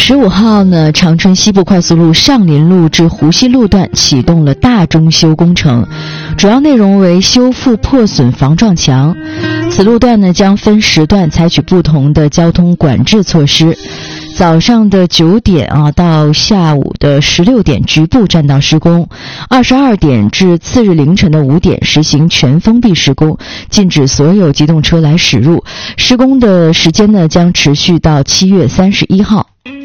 15号呢，长春西部快速路上林路至湖西路段启动了大中修工程，主要内容为修复破损防撞墙。此路段呢将分时段采取不同的交通管制措施。早上的9点到下午的16点局部占道施工，22点至次日凌晨的5点实行全封闭施工，禁止所有机动车来驶入。施工的时间呢将持续到7月31号。